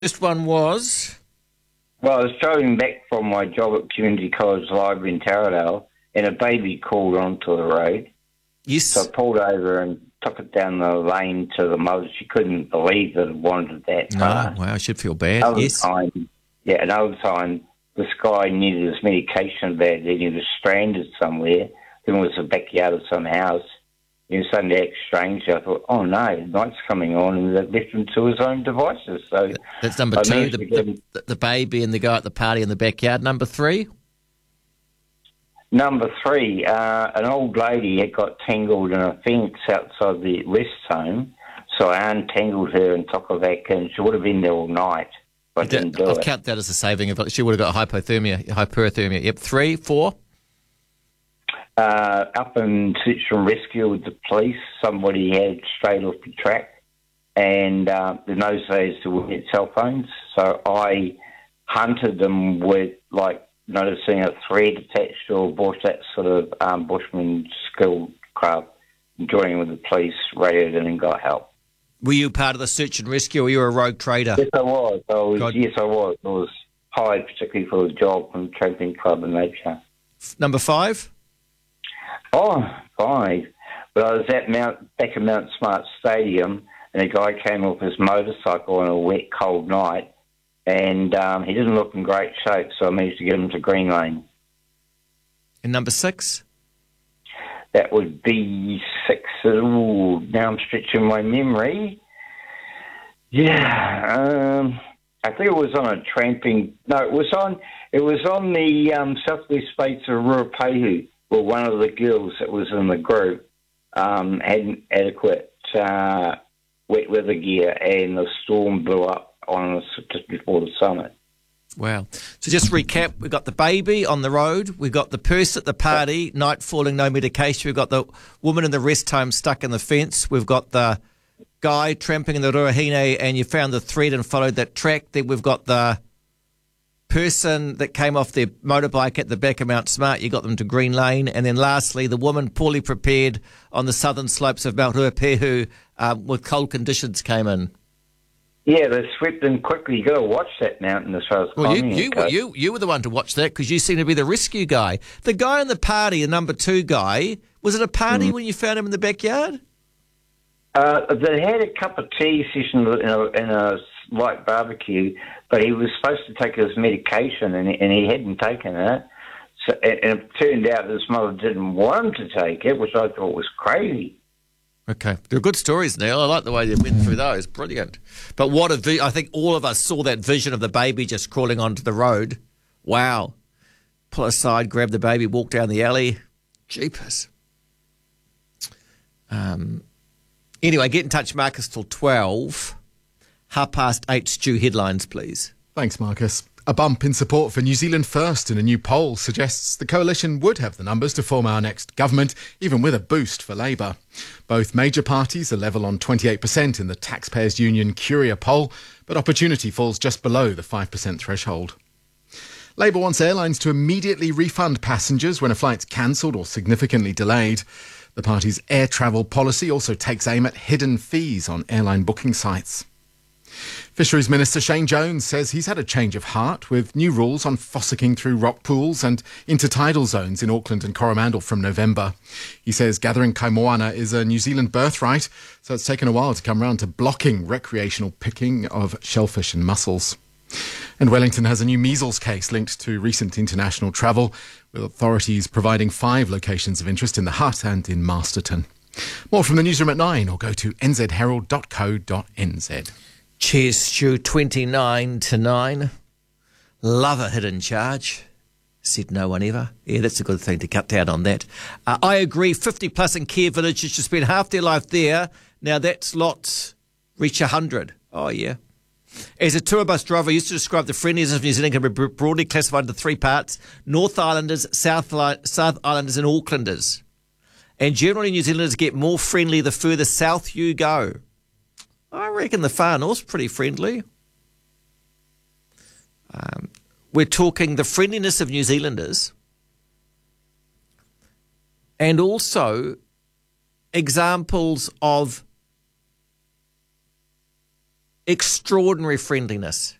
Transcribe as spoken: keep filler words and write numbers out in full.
First one was... Well, I was driving back from my job at Community College Library in Taradale, and a baby crawled onto the road. Yes. So I pulled over and took it down the lane to the mother. She couldn't believe that it wandered that far. No, wow, I should feel bad. Another Yes. time, yeah, another time, this guy needed his medication bad, and he was stranded somewhere. Then it was the backyard of some house. He was suddenly act strange. I thought, oh no, night's coming on, and they left him to his own devices. So that's number I two, the, to him, the, the baby and the guy at the party in the backyard. Number three? Number three, uh, an old lady had got tangled in a fence outside the rest home, so I untangled her and took her back in. She would have been there all night, but I didn't do I'll it. count that as a saving. If she would have got hypothermia, hyperthermia. Yep, three, four? Uh, up in search and rescue with the police, somebody had strayed off the track, and uh, in those days there were cell phones, so I hunted them with, like, noticing a thread attached to a bush, that sort of um, bushman skill craft, joining with the police, radioed in and got help. Were you part of the search and rescue, or were you a rogue trader? Yes, I was. I was God. yes, I was. I was hired particularly for the job from the Tramping Club in Nature. Number five? Oh, five. But I was at Mount, back at Mount Smart Stadium, and a guy came off his motorcycle on a wet, cold night, and um, he didn't look in great shape, so I managed to get him to Green Lane. And number six? That would be six. Ooh, now I'm stretching my memory. Yeah, um, I think it was on a tramping. No, it was on. It was on the um, southwest spates of Ruapehu, where one of the girls that was in the group um, hadn't adequate uh, wet weather gear, and the storm blew up on us just before the summit. Wow. So just recap, we've got the baby on the road, we've got the person at the party, night falling, no medication, we've got the woman in the rest home stuck in the fence, we've got the guy tramping in the Ruahine and you found the thread and followed that track, then we've got the person that came off their motorbike at the back of Mount Smart, you got them to Green Lane, and then lastly, the woman poorly prepared on the southern slopes of Mount Ruapehu um, with cold conditions came in. Yeah, they swept in quickly. You got to watch that mountain as far as well, you climbing you, it goes. you you were the one to watch that because you seem to be the rescue guy. The guy in the party, the number two guy, was it a party mm. when you found him in the backyard? Uh, they had a cup of tea session in a, in a light barbecue, but he was supposed to take his medication and, and he hadn't taken it. So, and, and it turned out his mother didn't want him to take it, which I thought was crazy. Okay. They're good stories, Neil. I like the way they went through those. Brilliant. But what a vi- I think all of us saw that vision of the baby just crawling onto the road. Wow. Pull aside, grab the baby, walk down the alley. Jeepers. Um. Anyway, get in touch, Marcus, till twelve. Half past eight, Stu, headlines, please. Thanks, Marcus. A bump in support for New Zealand First in a new poll suggests the coalition would have the numbers to form our next government, even with a boost for Labour. Both major parties are level on twenty-eight percent in the Taxpayers Union Curia poll, but Opportunity falls just below the five percent threshold. Labour wants airlines to immediately refund passengers when a flight's cancelled or significantly delayed. The party's air travel policy also takes aim at hidden fees on airline booking sites. Fisheries Minister Shane Jones says he's had a change of heart with new rules on fossicking through rock pools and intertidal zones in Auckland and Coromandel from November. He says gathering kaimoana is a New Zealand birthright, so it's taken a while to come round to blocking recreational picking of shellfish and mussels. And Wellington has a new measles case linked to recent international travel, with authorities providing five locations of interest in the Hutt and in Masterton. More from the newsroom at nine, or go to n z herald dot co dot n z. Cheers, Stu. twenty-nine to nine. Love a hidden charge. Said no one ever. Yeah, that's a good thing to cut down on that. Uh, I agree, fifty plus in care villages should spend half their life there. Now that's lots reach one hundred. Oh, yeah. As a tour bus driver, I used to describe the friendliness of New Zealand can be broadly classified into three parts: North Islanders, South, South Islanders and Aucklanders. And generally New Zealanders get more friendly the further south you go. I reckon the far north's pretty friendly. Um, we're talking the friendliness of New Zealanders and also examples of extraordinary friendliness.